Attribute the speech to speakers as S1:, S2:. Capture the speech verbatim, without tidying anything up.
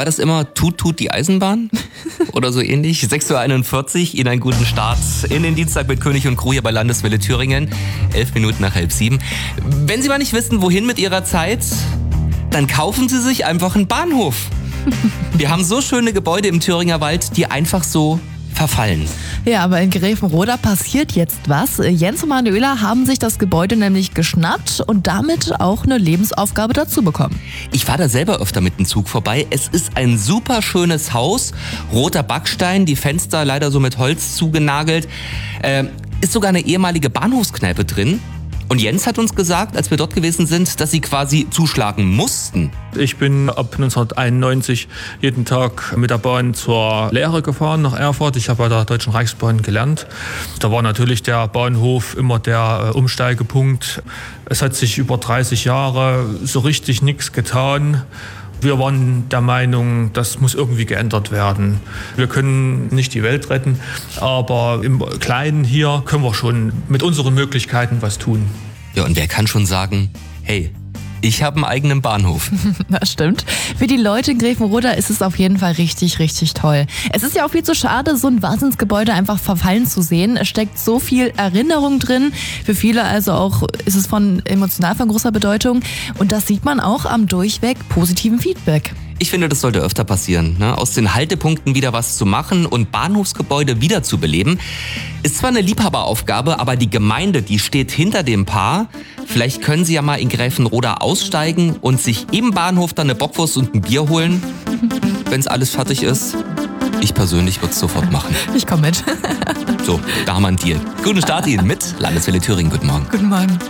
S1: war das immer Tut, tut die Eisenbahn? Oder so ähnlich? sechs Uhr einundvierzig, Ihnen einen guten Start in den Dienstag mit König und Crew hier bei Landeswelle Thüringen. Elf Minuten nach halb sieben. Wenn Sie mal nicht wissen, wohin mit Ihrer Zeit, dann kaufen Sie sich einfach einen Bahnhof. Wir haben so schöne Gebäude im Thüringer Wald, die einfach so verfallen.
S2: Ja, aber in Grevenroda passiert jetzt was. Jens und Manuela haben sich das Gebäude nämlich geschnappt und damit auch eine Lebensaufgabe dazu bekommen.
S1: Ich fahre da selber öfter mit dem Zug vorbei. Es ist ein super schönes Haus, roter Backstein, die Fenster leider so mit Holz zugenagelt. Äh, ist sogar eine ehemalige Bahnhofskneipe drin. Und Jens hat uns gesagt, als wir dort gewesen sind, dass sie quasi zuschlagen mussten.
S3: Ich bin ab neunzehnhunderteinundneunzig jeden Tag mit der Bahn zur Lehre gefahren nach Erfurt. Ich habe bei der Deutschen Reichsbahn gelernt. Da war natürlich der Bahnhof immer der Umsteigepunkt. Es hat sich über dreißig Jahre so richtig nichts getan. Wir waren der Meinung, das muss irgendwie geändert werden. Wir können nicht die Welt retten, aber im Kleinen hier können wir schon mit unseren Möglichkeiten was tun.
S1: Ja, und wer kann schon sagen, hey, ich habe einen eigenen Bahnhof.
S2: Das stimmt. Für die Leute in Grevenroda ist es auf jeden Fall richtig, richtig toll. Es ist ja auch viel zu schade, so ein Wahnsinnsgebäude einfach verfallen zu sehen. Es steckt so viel Erinnerung drin. Für viele also auch ist es von emotional von großer Bedeutung. Und das sieht man auch am durchweg positiven Feedback.
S1: Ich finde, das sollte öfter passieren, ne? Aus den Haltepunkten wieder was zu machen und Bahnhofsgebäude wiederzubeleben. Ist zwar eine Liebhaberaufgabe, aber die Gemeinde, die steht hinter dem Paar. Vielleicht können Sie ja mal in Grevenroda aussteigen und sich im Bahnhof dann eine Bockwurst und ein Bier holen, wenn es alles fertig ist. Ich persönlich würde es sofort machen.
S2: Ich komme mit.
S1: So, da haben wir einen Deal. Guten Start Ihnen mit Landeswelle Thüringen. Guten Morgen.
S2: Guten Morgen.